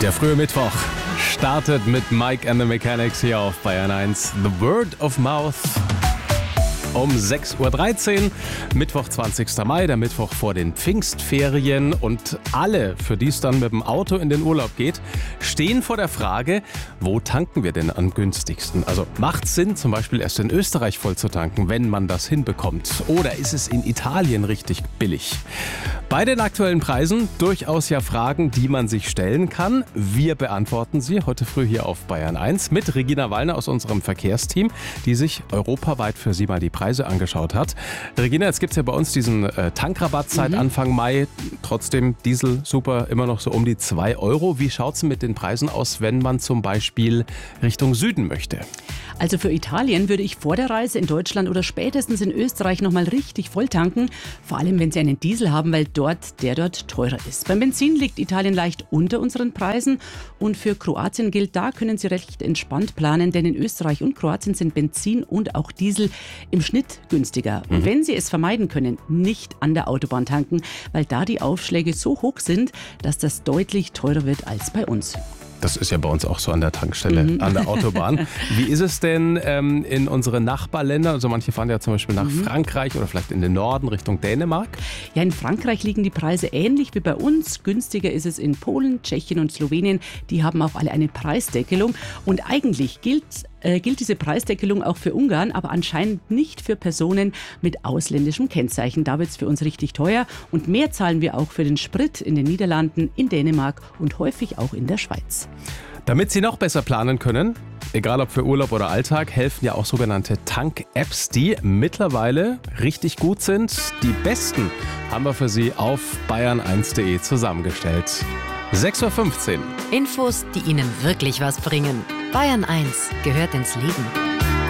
Der frühe Mittwoch startet mit Mike and the Mechanics hier auf Bayern 1. The Word of Mouth. Um 6.13 Uhr, Mittwoch, 20. Mai, der Mittwoch vor den Pfingstferien. Und alle, für die es dann mit dem Auto in den Urlaub geht, stehen vor der Frage, wo tanken wir denn am günstigsten? Also macht es Sinn, zum Beispiel erst in Österreich voll zu tanken, wenn man das hinbekommt? Oder ist es in Italien richtig billig? Bei den aktuellen Preisen durchaus ja Fragen, die man sich stellen kann. Wir beantworten sie heute früh hier auf Bayern 1 mit Regina Wallner aus unserem Verkehrsteam, die sich europaweit für Sie mal die Preise angeschaut hat. Regina, jetzt gibt es ja bei uns diesen Tankrabatt seit Anfang Mai. Trotzdem Diesel super, immer noch so um die 2 Euro. Wie schaut es mit den Preisen aus, wenn man zum Beispiel Richtung Süden möchte? Also für Italien würde ich vor der Reise in Deutschland oder spätestens in Österreich nochmal richtig voll tanken. Vor allem, wenn Sie einen Diesel haben, weil der dort teurer ist. Beim Benzin liegt Italien leicht unter unseren Preisen. Und für Kroatien gilt, da können Sie recht entspannt planen, denn in Österreich und Kroatien sind Benzin und auch Diesel im Schnitt günstiger. Und wenn Sie es vermeiden können, nicht an der Autobahn tanken, weil da die Aufschläge so hoch sind, dass das deutlich teurer wird als bei uns. Das ist ja bei uns auch so an der Tankstelle, an der Autobahn. Wie ist es denn in unseren Nachbarländern? Also manche fahren ja zum Beispiel nach Frankreich oder vielleicht in den Norden Richtung Dänemark. Ja, in Frankreich liegen die Preise ähnlich wie bei uns. Günstiger ist es in Polen, Tschechien und Slowenien. Die haben auch alle eine Preisdeckelung. Und eigentlich gilt diese Preisdeckelung auch für Ungarn, aber anscheinend nicht für Personen mit ausländischem Kennzeichen. Da wird es für uns richtig teuer. Und mehr zahlen wir auch für den Sprit in den Niederlanden, in Dänemark und häufig auch in der Schweiz. Damit Sie noch besser planen können, egal ob für Urlaub oder Alltag, helfen ja auch sogenannte Tank-Apps, die mittlerweile richtig gut sind. Die besten haben wir für Sie auf bayern1.de zusammengestellt. 6.15 Uhr. Infos, die Ihnen wirklich was bringen. Bayern 1 gehört ins Leben.